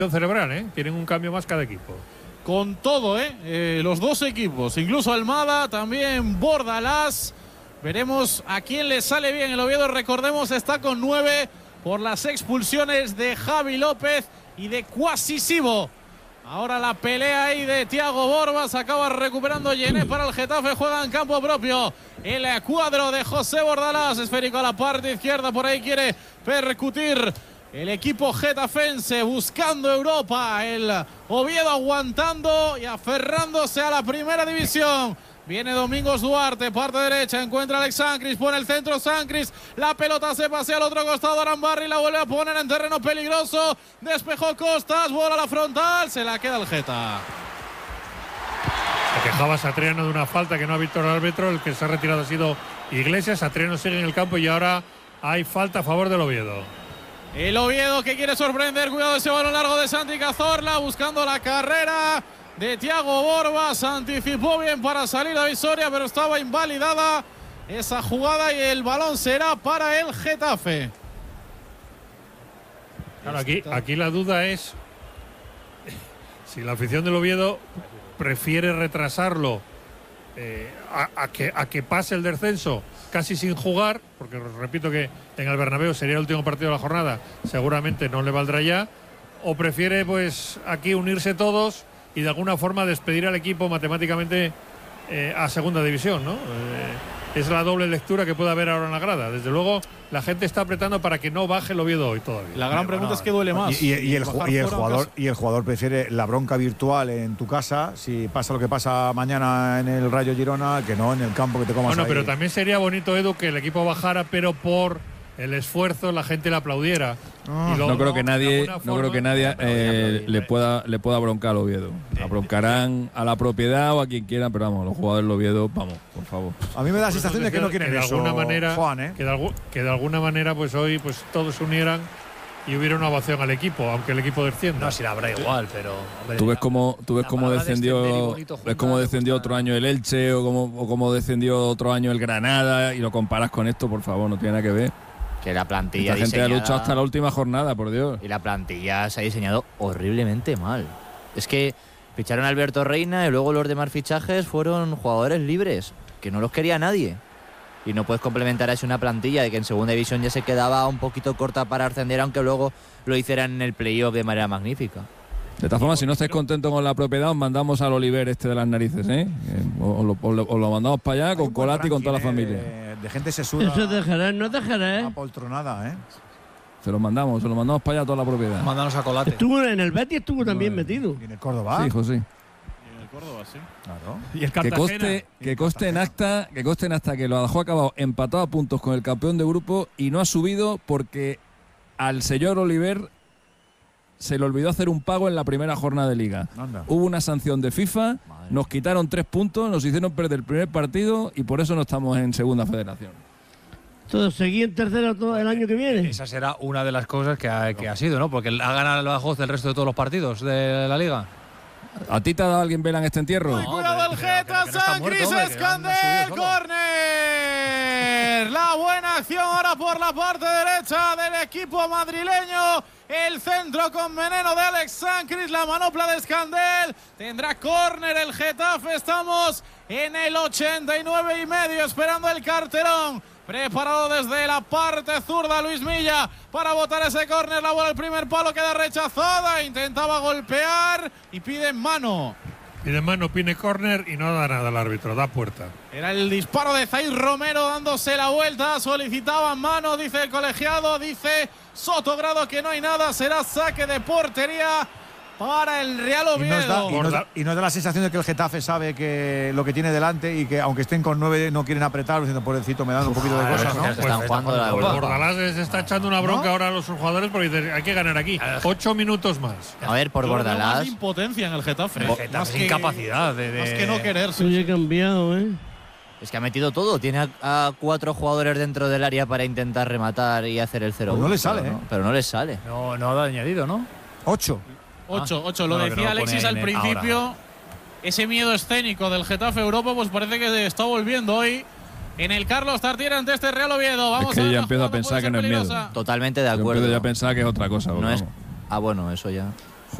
cerebral, ¿eh? Tienen un cambio más cada equipo. Con todo, los dos equipos, incluso Almada, también Bordalás. Veremos a quién le sale bien. El Oviedo, recordemos, está con 9 por las expulsiones de Javi López y de Quasisivo. Ahora la pelea ahí de Thiago Borbas. Acaba recuperando Yené para el Getafe. Juega en campo propio el cuadro de José Bordalás. Esférico a la parte izquierda. Por ahí quiere percutir el equipo getafense, buscando Europa. El Oviedo aguantando y aferrándose a la primera división. Viene Domingos Duarte, parte derecha, encuentra a Alex Sancris, pone el centro Sancris, la pelota se pasea al otro costado, Arambarri la vuelve a poner en terreno peligroso, despejó Costas, bola a la frontal, se la queda el Geta. Se quejaba Satriano de una falta que no ha visto el árbitro, el que se ha retirado ha sido Iglesias. Satriano sigue en el campo y ahora hay falta a favor del Oviedo. El Oviedo que quiere sorprender, cuidado ese balón largo de Santi Cazorla, buscando la carrera de Thiago Borbas, anticipó bien para salir a Visoria, pero estaba invalidada esa jugada y el balón será para el Getafe. Claro, aquí la duda es si la afición del Oviedo prefiere retrasarlo a que pase el descenso casi sin jugar, porque repito que en el Bernabéu sería el último partido de la jornada, seguramente no le valdrá ya, o prefiere pues aquí unirse todos y de alguna forma despedir al equipo matemáticamente a segunda división, ¿no? Es la doble lectura que puede haber ahora en la grada. Desde luego, la gente está apretando para que no baje el Oviedo hoy todavía. La gran pregunta es que duele más. Y el jugador prefiere la bronca virtual en tu casa, si pasa lo que pasa mañana en el Rayo Girona, que no en el campo que te comas. Bueno, ahí. pero también sería bonito, Edu, que el equipo bajara, pero por el esfuerzo la gente le aplaudiera. No creo que nadie le pueda broncar al Oviedo. La broncarán a la propiedad o a quien quieran, pero vamos, los jugadores del Oviedo, vamos, por favor. A mí me da la sensación de que no quieren eso, Juan, que de alguna manera pues hoy pues todos se unieran y hubiera una ovación al equipo, aunque el equipo descienda. No, si la habrá igual, pero hombre, tú ves cómo descendió otro año el Elche o cómo descendió otro año el Granada y lo comparas con esto, por favor, no tiene nada que ver. Que la plantilla la gente ha luchado hasta la última jornada, por Dios. Y la plantilla se ha diseñado horriblemente mal. Es que ficharon a Alberto Reina y luego los demás fichajes fueron jugadores libres, que no los quería nadie. Y no puedes complementar así una plantilla de que en segunda división ya se quedaba un poquito corta para ascender, aunque luego lo hicieran en el playoff de manera magnífica. De todas formas, si no estáis contentos con la propiedad, os mandamos al Oliver de las narices, ¿eh? Os lo mandamos para allá con Colati y con toda la familia. De gente sesuda. Eso dejará, no dejará, apoltronada, ¿eh? Se lo mandamos para allá toda la propiedad. Mándanos a Colate. Estuvo en el Betis, estuvo también metido. ¿Y en el Córdoba? Sí, hijo, sí. Y en el Córdoba, sí. Claro. Y el Cartagena. Que conste en acta que lo dejó acabado empatado a puntos con el campeón de grupo y no ha subido porque al señor Oliver se le olvidó hacer un pago en la primera jornada de liga. Anda. Hubo una sanción de FIFA, nos quitaron 3 puntos, nos hicieron perder el primer partido y por eso no estamos en segunda federación. Entonces, ¿seguí en tercera todo el año que viene? Esa será una de las cosas que ha sido, ¿no? Porque ha ganado el Badajoz el resto de todos los partidos de la liga. ¿A ti te ha dado alguien vela en este entierro? Muy cuidado el Geta, Sancris, Escandel, córner. La buena acción ahora por la parte derecha del equipo madrileño. El centro con veneno de Alex Sancris, la manopla de Escandel. Tendrá córner el Getafe. Estamos en el 89,5 esperando el carterón. Preparado desde la parte zurda Luis Milla para botar ese córner. La bola al primer palo queda rechazada. Intentaba golpear y pide mano. Pide mano, pide córner y no da nada al árbitro, da puerta. Era el disparo de Zaid Romero dándose la vuelta. Solicitaba mano, dice el colegiado. Dice Sotogrado que no hay nada. Será saque de portería para el Real Oviedo. Y nos da la sensación de que el Getafe sabe que lo que tiene delante y que aunque estén con 9 no quieren apretar, diciendo pobrecito, me dan un poquito de cosas, ¿no? Están jugando la Bordalás se está echando una bronca ahora a los jugadores porque dice, hay que ganar aquí. 8 minutos más. A ver, por Bordalás. Más impotencia en el Getafe. Más que incapacidad más que no quererse. Oye, he cambiado, ¿eh? Es que ha metido todo. Tiene a 4 jugadores dentro del área para intentar rematar y hacer el 0-1. Pues no le sale, pero no le sale. No ha añadido, ¿no? 8. 8. Lo decía Alexis al principio. Ahora. Ese miedo escénico del Getafe Europa, pues parece que está volviendo hoy en el Carlos Tartiere ante este Real Oviedo. Vamos es que a ver, ya empiezo a pensar que no es miedo. Totalmente de acuerdo. Yo empiezo ya a pensar que es otra cosa. No es. Bueno, eso ya.